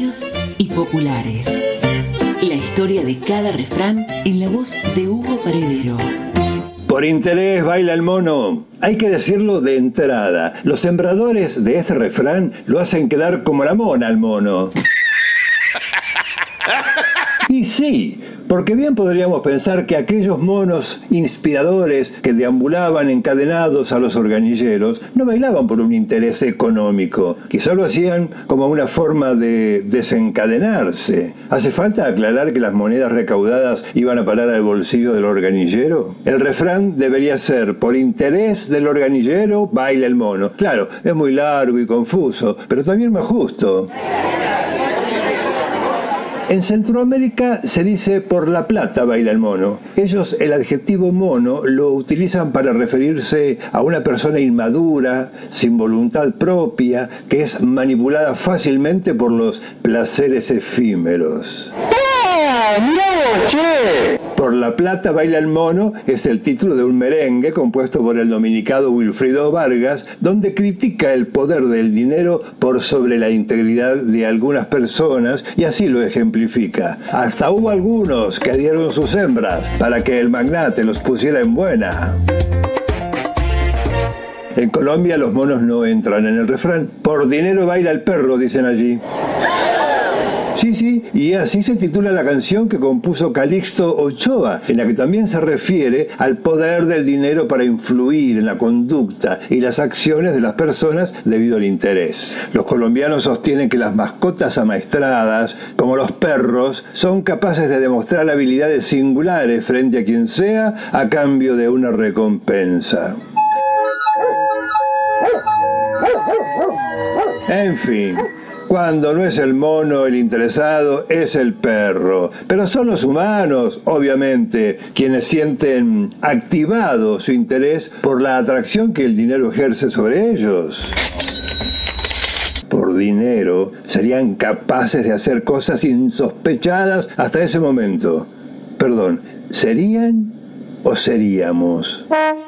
Propios y populares. La historia de cada refrán en la voz de Hugo Paredero. Por interés baila el mono. Hay que decirlo de entrada. Los sembradores de este refrán lo hacen quedar como la mona al mono. Y sí, porque bien podríamos pensar que aquellos monos inspiradores que deambulaban encadenados a los organilleros no bailaban por un interés económico, quizá lo hacían como una forma de desencadenarse. ¿Hace falta aclarar que las monedas recaudadas iban a parar al bolsillo del organillero? El refrán debería ser: por interés del organillero baila el mono. Claro, es muy largo y confuso, pero también más justo. En Centroamérica se dice por la plata baila el mono. Ellos el adjetivo mono lo utilizan para referirse a una persona inmadura, sin voluntad propia, que es manipulada fácilmente por los placeres efímeros. Por la plata baila el mono es el título de un merengue compuesto por el dominicano Wilfrido Vargas, donde critica el poder del dinero por sobre la integridad de algunas personas, y así lo ejemplifica. Hasta hubo algunos que dieron sus hembras para que el magnate los pusiera en buena. En Colombia los monos no entran en el refrán. Por dinero baila el perro, dicen allí. Sí, y así se titula la canción que compuso Calixto Ochoa, en la que también se refiere al poder del dinero para influir en la conducta y las acciones de las personas debido al interés. Los colombianos sostienen que las mascotas amaestradas, como los perros, son capaces de demostrar habilidades singulares frente a quien sea a cambio de una recompensa. En fin, cuando no es el mono el interesado, es el perro. Pero son los humanos, obviamente, quienes sienten activado su interés por la atracción que el dinero ejerce sobre ellos. Por dinero serían capaces de hacer cosas insospechadas hasta ese momento. Perdón, ¿serían o seríamos?